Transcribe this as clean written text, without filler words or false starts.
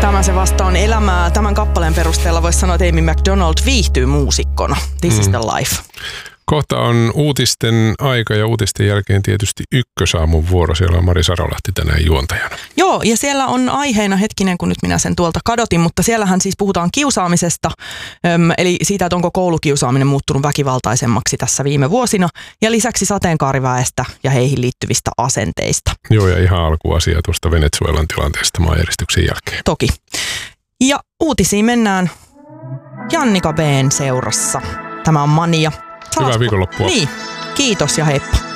Tämä se vasta on elämää. Tämän kappaleen perusteella voisi sanoa, että Amy McDonald viihtyy muusikkona. This is the life. Kohta on uutisten aika ja uutisten jälkeen tietysti Ykkösaamun vuoro. Siellä on Mari Sarolahti tänään juontajana. Joo, ja siellä on aiheena, hetkinen kun nyt minä sen tuolta kadotin, mutta siellähän siis puhutaan kiusaamisesta, eli siitä, että onko koulukiusaaminen muuttunut väkivaltaisemmaksi tässä viime vuosina, ja lisäksi sateenkaariväestä ja heihin liittyvistä asenteista. Joo, ja ihan alkuasia tuosta Venezuelan tilanteesta maanjäristyksen jälkeen. Toki. Ja uutisiin mennään Jannika B:n seurassa. Tämä on Mania. Hyvää viikonloppua. Niin, kiitos ja heippa.